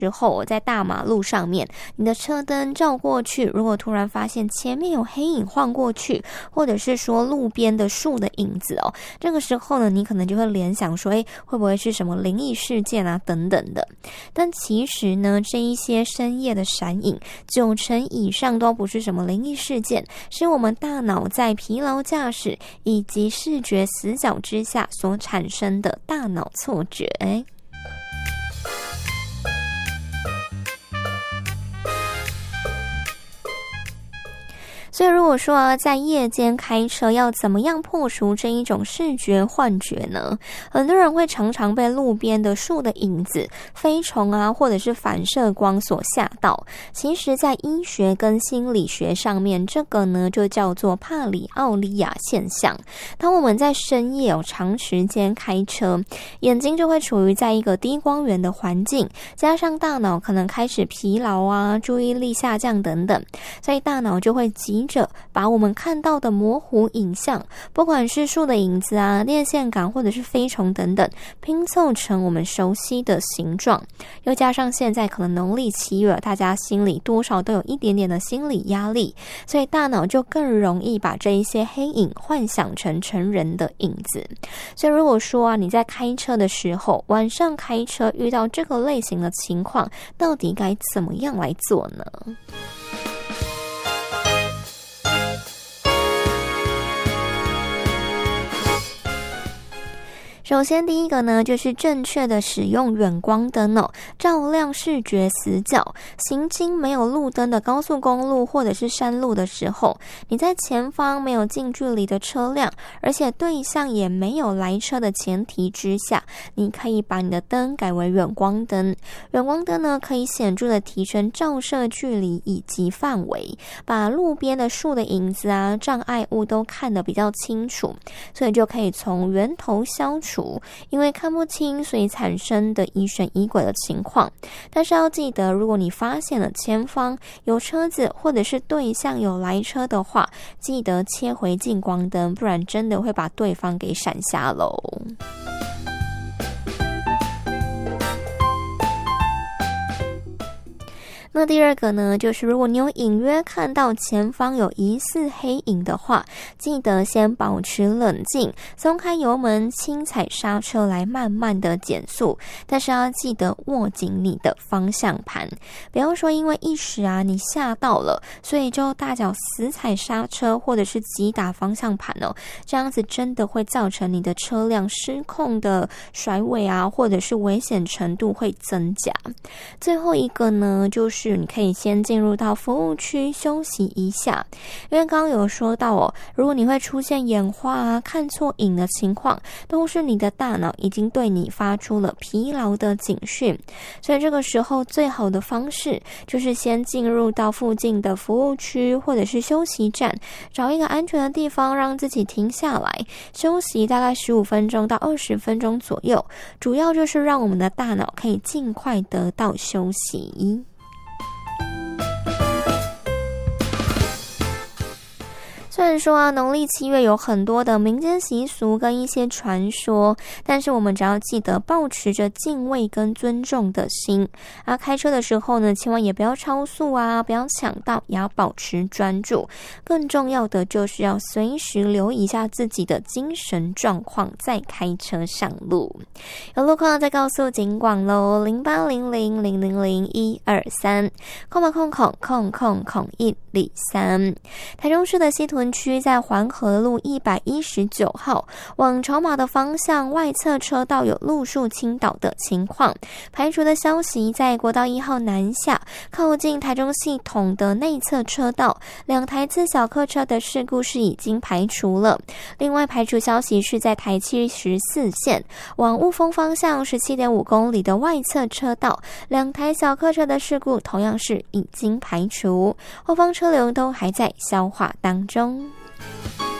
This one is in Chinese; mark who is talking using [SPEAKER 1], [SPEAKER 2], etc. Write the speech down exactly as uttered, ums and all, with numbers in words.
[SPEAKER 1] 时候在大马路上面，你的车灯照过去，如果突然发现前面有黑影晃过去，或者是说路边的树的影子哦，这个时候呢，你可能就会联想说，诶，会不会是什么灵异事件啊等等的。但其实呢，这一些深夜的闪影，九成以上都不是什么灵异事件，是我们大脑在疲劳驾驶以及视觉死角之下所产生的大脑错觉。所以如果说啊，在夜间开车要怎么样破除这一种视觉幻觉呢？很多人会常常被路边的树的影子、飞虫啊，或者是反射光所吓到。其实在医学跟心理学上面，这个呢就叫做帕里奥利亚现象。当我们在深夜有长时间开车，眼睛就会处于在一个低光源的环境，加上大脑可能开始疲劳啊，注意力下降等等，所以大脑就会急着把我们看到的模糊影像，不管是树的影子啊、电线杆或者是飞虫等等，拼凑成我们熟悉的形状。又加上现在可能农历七月，大家心里多少都有一点点的心理压力，所以大脑就更容易把这一些黑影幻想成成人的影子。所以如果说啊，你在开车的时候，晚上开车遇到这个类型的情况，到底该怎么样来做呢？首先第一个呢，就是正确的使用远光灯哦，照亮视觉死角。行经没有路灯的高速公路或者是山路的时候，你在前方没有近距离的车辆，而且对向也没有来车的前提之下，你可以把你的灯改为远光灯。远光灯呢，可以显著的提升照射距离以及范围，把路边的树的影子啊、障碍物都看得比较清楚，所以就可以从源头消除因为看不清所以产生的疑神疑鬼的情况。但是要记得，如果你发现了前方有车子或者是对向有来车的话，记得切回近光灯，不然真的会把对方给闪瞎喽。那第二个呢，就是如果你有隐约看到前方有疑似黑影的话，记得先保持冷静，松开油门，轻踩刹车来慢慢的减速，但是要记得握紧你的方向盘，不要说因为一时啊你吓到了，所以就大脚死踩刹车或者是急打方向盘哦，这样子真的会造成你的车辆失控的甩尾啊，或者是危险程度会增加。最后一个呢，就是你可以先进入到服务区休息一下，因为刚刚有说到哦，如果你会出现眼花啊、看错影的情况，都是你的大脑已经对你发出了疲劳的警讯，所以这个时候最好的方式就是先进入到附近的服务区或者是休息站，找一个安全的地方让自己停下来休息，大概十五分钟到二十分钟左右，主要就是让我们的大脑可以尽快得到休息。虽然说啊，农历七月有很多的民间习俗跟一些传说，但是我们只要记得保持着敬畏跟尊重的心啊，开车的时候呢，千万也不要超速啊，不要抢道，也要保持专注。更重要的就是要随时留意一下自己的精神状况，再开车上路。有路况再告诉警广喽，零八零零零零零一二三，空吧空空空空空一里三。台中市的西屯区在环河路一百一十九号往朝马的方向外侧车道有路树倾倒的情况，排除的消息，在国道一号南下靠近台中系统的内侧车道，两台自小客车的事故是已经排除了。另外排除消息是在台七十四线往雾峰方向 十七点五公里的外侧车道，两台小客车的事故同样是已经排除，后方车流都还在消化当中。